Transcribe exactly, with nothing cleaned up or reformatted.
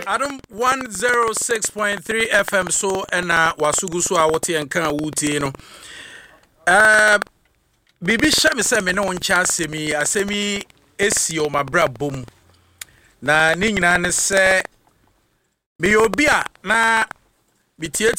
Adam one oh six point three F M so ena wasugu so a wote enka wutie no. Eh bibi hye me se me ne woncha asemi asemi esi o mabra bom. Na ni nyina ne se me obi a na bitie